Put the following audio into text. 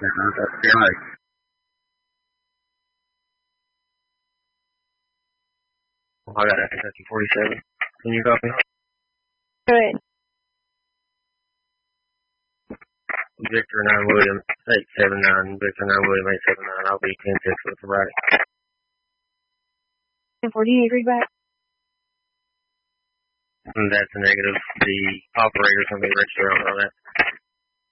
That's right. Well, I got a Kentucky 47. Can you copy? Good. Victor 9 William 879. Victor 9 William 879. I'll be 10-6 with the right. 48, read back. And that's a negative. The operator's going to be registered on that.